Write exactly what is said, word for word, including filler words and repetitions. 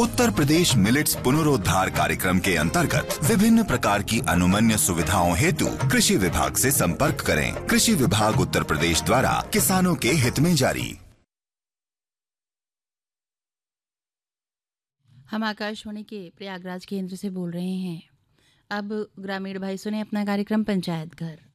Uttar Pradesh millets पुनरोद्धार कार्यक्रम के अंतर्गत विभिन्न प्रकार की अनुमन्य सुविधाओं हेतु कृषि विभाग से संपर्क करें। कृषि विभाग उत्तर प्रदेश द्वारा किसानों के हित में जारी। हम आकाशवाणी के प्रयागराज केंद्र से बोल रहे हैं। अब ग्रामीण भाई सुने अपना कार्यक्रम पंचायत घर।